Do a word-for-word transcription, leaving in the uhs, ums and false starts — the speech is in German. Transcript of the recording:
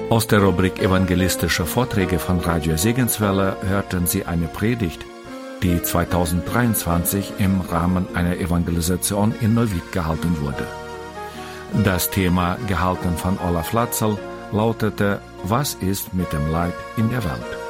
Aus der Rubrik Evangelistische Vorträge von Radio Segenswelle hörten Sie eine Predigt, die zweitausenddreiundzwanzig im Rahmen einer Evangelisation in Neuwied gehalten wurde. Das Thema, gehalten von Olaf Latzel, lautete: Was ist mit dem Leid in der Welt?